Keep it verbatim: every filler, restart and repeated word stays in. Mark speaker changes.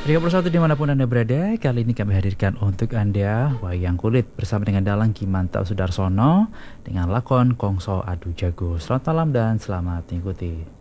Speaker 1: tiga puluh satu dimanapun Anda berada, kali ini kami hadirkan untuk Anda Wayang Kulit bersama dengan Dalang Kimantau Sudarsono dengan lakon Kongso Adu Jago. Selamat malam dan selamat mengikuti.